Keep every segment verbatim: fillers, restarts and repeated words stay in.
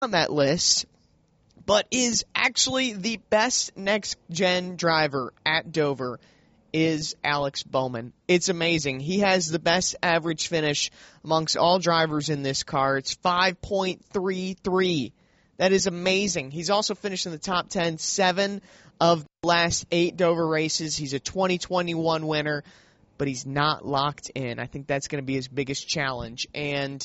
on that list, but is actually the best next-gen driver at Dover, is Alex Bowman. It's amazing. He has the best average finish amongst all drivers in this car. It's five point three three. That is amazing. He's also finished in the top ten, seven of the last eight Dover races. He's a twenty twenty-one winner, but he's not locked in. I think that's going to be his biggest challenge. And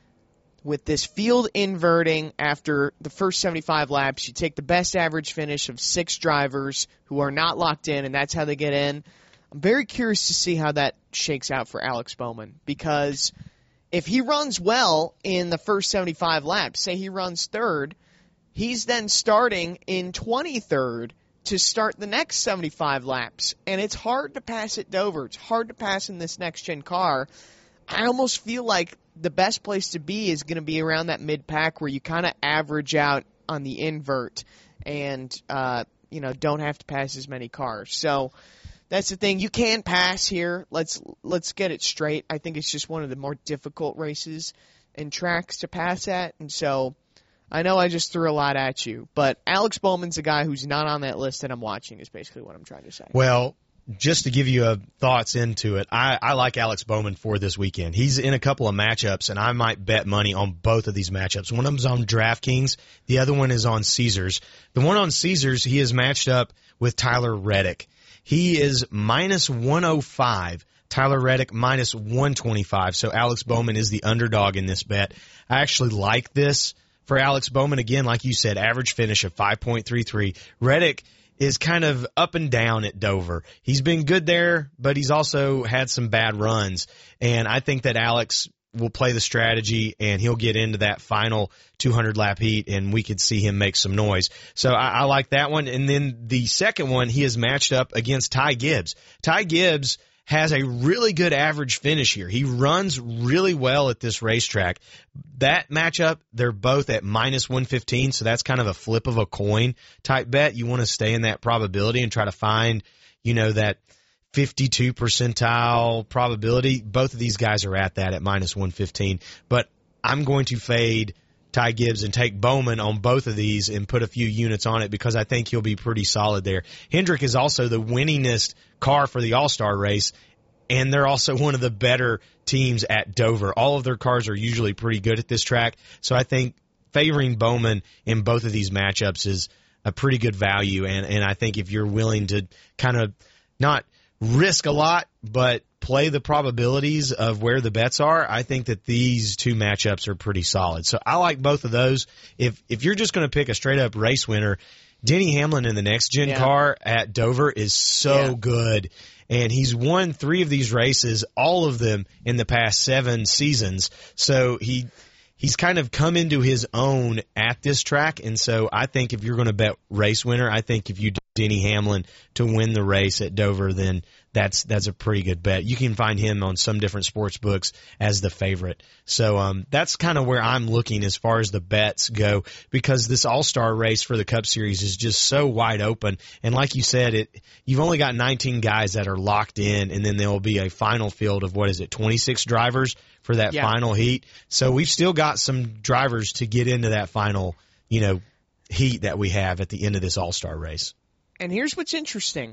with this field inverting after the first seventy-five laps, you take the best average finish of six drivers who are not locked in, and that's how they get in. I'm very curious to see how that shakes out for Alex Bowman, because if he runs well in the first seventy-five laps, say he runs third, he's then starting in twenty-third to start the next seventy-five laps, and it's hard to pass at Dover. It's hard to pass in this next-gen car. I almost feel like the best place to be is going to be around that mid-pack where you kind of average out on the invert and, uh, you know, don't have to pass as many cars. So that's the thing. You can pass here. Let's let's get it straight. I think it's just one of the more difficult races and tracks to pass at. And so I know I just threw a lot at you, but Alex Bowman's a guy who's not on that list that I'm watching is basically what I'm trying to say. Well, just to give you a thoughts into it, I, I like Alex Bowman for this weekend. He's in a couple of matchups, and I might bet money on both of these matchups. One of them's on DraftKings. The other one is on Caesars. The one on Caesars, he is matched up with Tyler Reddick. He is minus one oh five. Tyler Reddick minus one twenty-five. So Alex Bowman is the underdog in this bet. I actually like this for Alex Bowman. Again, like you said, average finish of five point three three. Reddick is kind of up and down at Dover. He's been good there, but he's also had some bad runs. And I think that Alex will play the strategy, and he'll get into that final two hundred lap heat, and we could see him make some noise. So I, I like that one. And then the second one, he is matched up against Ty Gibbs. Ty Gibbs has a really good average finish here. He runs really well at this racetrack. That matchup, they're both at minus one fifteen, so that's kind of a flip of a coin type bet. You want to stay in that probability and try to find, you know, that fifty-two percentile probability. Both of these guys are at that at minus one fifteen. But I'm going to fade Ty Gibbs and take Bowman on both of these and put a few units on it because I think he'll be pretty solid there. Hendrick is also the winningest car for the All-Star race, and they're also one of the better teams at Dover. All of their cars are usually pretty good at this track, so I think favoring Bowman in both of these matchups is a pretty good value, and, and I think if you're willing to kind of not risk a lot, but play the probabilities of where the bets are, I think that these two matchups are pretty solid. So I like both of those. If if you're just going to pick a straight-up race winner, Denny Hamlin in the next-gen yeah. car at Dover is so yeah. good. And he's won three of these races, all of them in the past seven seasons. So he he's kind of come into his own at this track. And so I think if you're going to bet race winner, I think if you do Denny Hamlin to win the race at Dover, then that's that's a pretty good bet. You can find him on some different sports books as the favorite. So um, that's kind of where I'm looking as far as the bets go, because this All-Star race for the Cup Series is just so wide open. And like you said, it you've only got nineteen guys that are locked in, and then there will be a final field of, what is it, twenty-six drivers for that yeah. final heat. So we've still got some drivers to get into that final, you know, heat that we have at the end of this All-Star race. And here's what's interesting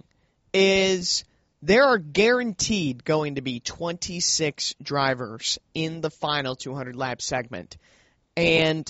is there are guaranteed going to be twenty-six drivers in the final two hundred lap segment. And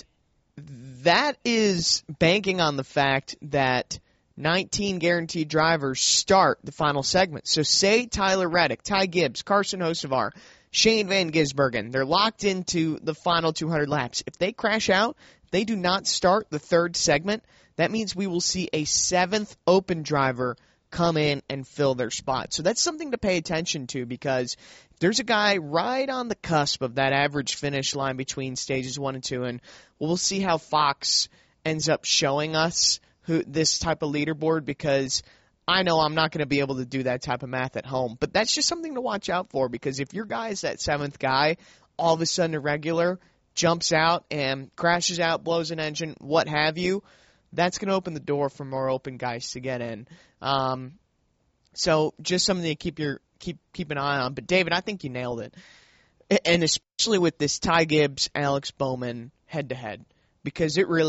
that is banking on the fact that nineteen guaranteed drivers start the final segment. So say Tyler Reddick, Ty Gibbs, Carson Hocevar, Shane Van Gisbergen, they're locked into the final two hundred laps. If they crash out, if they do not start the third segment, that means we will see a seventh open driver come in and fill their spot. So that's something to pay attention to, because there's a guy right on the cusp of that average finish line between stages one and two, and we'll see how Fox ends up showing us who this type of leaderboard, because I know I'm not going to be able to do that type of math at home. But that's just something to watch out for, because if your guy is that seventh guy, all of a sudden a regular jumps out and crashes out, blows an engine, what have you, that's going to open the door for more open guys to get in. Um, so just something to keep your keep keep an eye on. But David, I think you nailed it, and especially with this Ty Gibbs, Alex Bowman head to head, because it really